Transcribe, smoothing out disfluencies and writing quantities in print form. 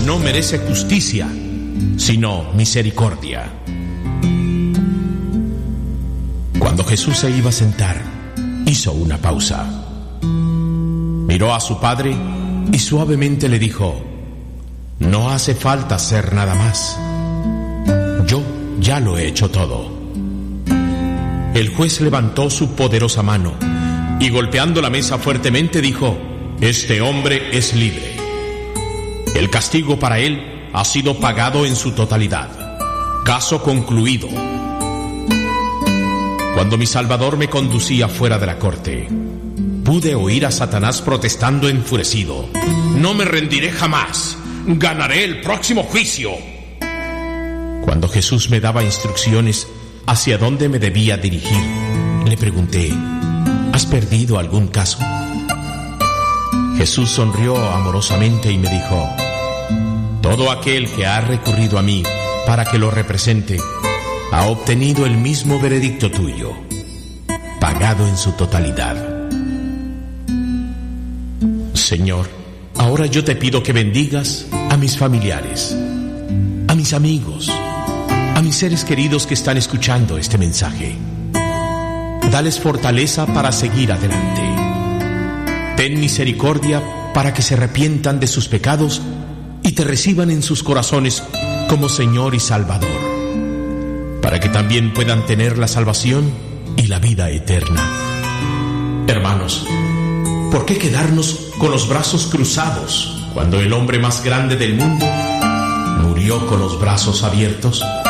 no merece justicia, sino misericordia. Cuando Jesús se iba a sentar, hizo una pausa. Miró a su padre y suavemente le dijo: no hace falta hacer nada más. Yo ya lo he hecho todo. El juez levantó su poderosa mano y golpeando la mesa fuertemente dijo: este hombre es libre. El castigo para él ha sido pagado en su totalidad. Caso concluido. Cuando mi Salvador me conducía fuera de la corte, pude oír a Satanás protestando enfurecido: no me rendiré jamás. Ganaré el próximo juicio. Cuando Jesús me daba instrucciones hacia dónde me debía dirigir, le pregunté: ¿has perdido algún caso? Jesús sonrió amorosamente y me dijo: todo aquel que ha recurrido a mí para que lo represente ha obtenido el mismo veredicto tuyo, pagado en su totalidad. Señor, ahora yo te pido que bendigas a mis familiares, a mis amigos, a mis seres queridos que están escuchando este mensaje. Dales fortaleza para seguir adelante. Ten misericordia para que se arrepientan de sus pecados y te reciban en sus corazones como Señor y Salvador, para que también puedan tener la salvación y la vida eterna. Hermanos, ¿por qué quedarnos con los brazos cruzados cuando el hombre más grande del mundo murió con los brazos abiertos?